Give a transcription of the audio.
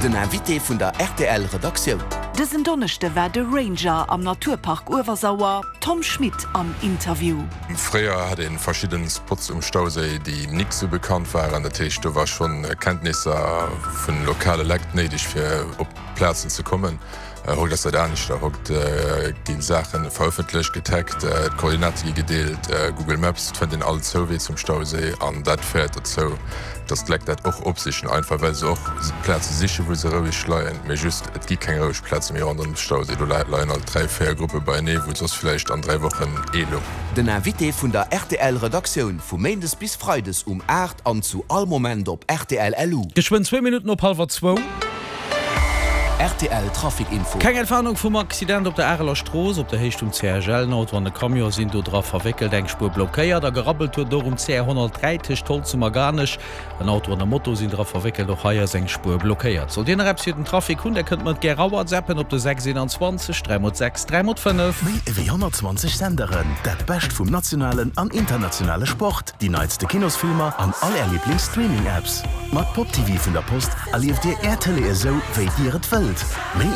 Den Invité vun der RTL-Redaktion. Dësen Donnechte war de Ranger am Naturpark Ueversauer, Tom Schmidt am Interview. Früher hat in verschiedenen Spots im Stausee, die nicht so bekannt waren. An der Tisch, da war schon Kenntnisse von lokalen Leuten nötig, für auf Plätzen zu kommen. Holt das da nicht, da hat die Sachen veröffentlicht, getaggt, Koordinaten gedeelt, Google Maps fand den alles so wie zum Stausee an das fährt dazu. Das legt das auch auf sich, einfach weil sie auch Plätze sicher, wo sie ruhig schleien. Mir just, es gibt keine ruhig Plätze mehr an dem Stausee. Du leiden halt 3-4 Gruppen bei Ne, wo es vielleicht an 3 Wochen lo. Den Invité vun der RTL-Redaktion vu Mendes bis Freudes 8 an zu all Moment op RTL LU. Geschwind 2 Minuten op 1:30. RTL Trafikinfo. Keine Entfernung vom Accident op der Erler Stroos, op der Hecht CRL Not wann de Kamio sind du drauf verwickelt, eng Spur blockéiert, der gerabbelt huet um C130 toll zum organisch. Ein Auto an der Motto sind drauf verwickelt, doch haier seg Spur blockéiert. So den den Trafik hun, der könnt man gerauer zappen op de 627 306 305. Wie 120 Senderen, dat best vum nationalen an internationale Sport, die neizte Kinosfilmer an all er Lieblings-Streaming-Apps. Mat Pop TV vun der Post erlieft dir RTL so, wie dir et wëlt.